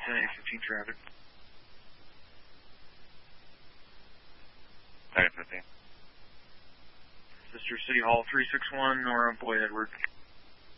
10-8-15 traffic. 10-15. Sister City Hall 361, Nora, Boyd Edward.